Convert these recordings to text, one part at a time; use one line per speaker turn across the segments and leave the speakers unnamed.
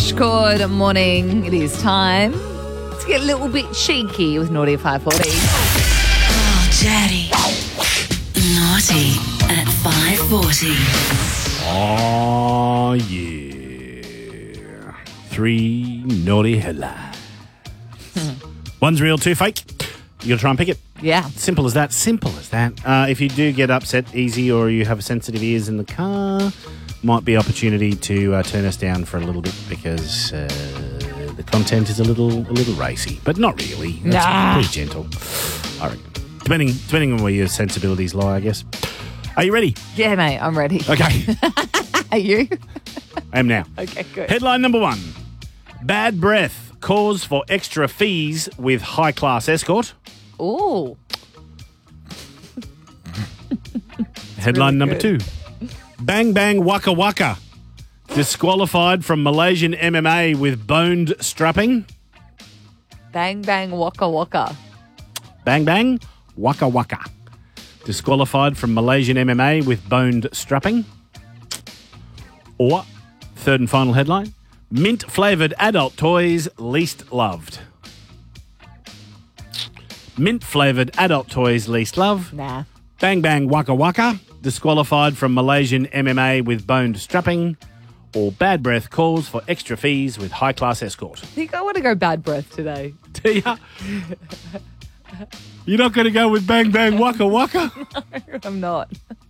Fresh. Good morning. It is time to get a little bit cheeky with Naughty at 5:40.
Oh, Daddy. Naughty at 5:40.
Oh, yeah. 3 naughty headlines. One's real, 2 fake. You got to try and pick it.
Yeah.
Simple as that. Simple as that. If you do get upset easy or you have sensitive ears in the car, might be opportunity to turn us down for a little bit because the content is a little racy, but not really. It's pretty gentle. All right. Depending on where your sensibilities lie, I guess. Are you ready?
Yeah, mate, I'm ready.
Okay.
Are you?
I am now.
Okay, good.
Headline number 1. Bad breath. Cause for extra fees with high-class escort.
Ooh.
Headline
really
number 2. Bang Bang Waka Waka. Disqualified from Malaysian MMA with boned strapping.
Bang, bang, waka, waka.
Bang Bang Waka Waka. Disqualified from Malaysian MMA with boned strapping. Or, third and final headline, mint-flavoured adult toys least loved. Mint-flavoured adult toys least loved.
Nah.
Bang Bang Waka Waka. Disqualified from Malaysian MMA with boned strapping. Or bad breath calls for extra fees with high-class escort.
I think I want to go bad breath today.
Do ya? You're not going to go with Bang Bang Waka Waka?
I'm not.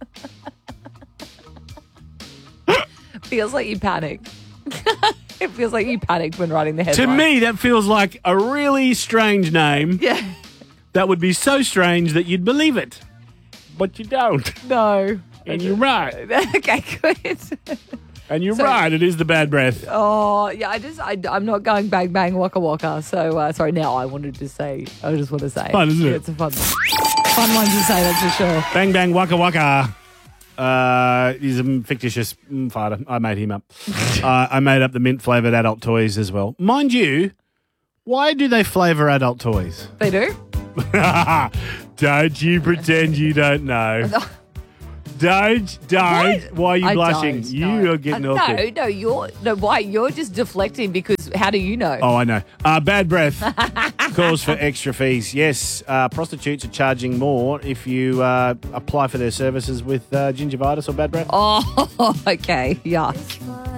Feels like you panicked. It feels like you panicked when writing the
To
headline.
me, that feels like a really strange name.
Yeah.
That would be so strange that you'd believe it. But you don't.
No.
And you're right.
Okay, good.
And you're right. It is the bad breath.
Oh, yeah, I'm not going bang, bang, waka, waka. So, sorry, now I wanted to say, I just want to say.
Fun, isn't it?
It's a fun one to say, that's for sure.
Bang Bang Waka Waka. He's a fictitious fighter. I made him up. I made up the mint-flavoured adult toys as well. Mind you, why do they flavour adult toys?
They do?
Don't you pretend you don't know. Don't.
What?
Why are you
I
blushing?
don't,
You
no.
are getting awkward.
Why? You're just deflecting because how do you know?
Oh, I know. Bad breath calls for extra fees. Yes, prostitutes are charging more if you apply for their services with gingivitis or bad breath.
Oh, okay. Yeah.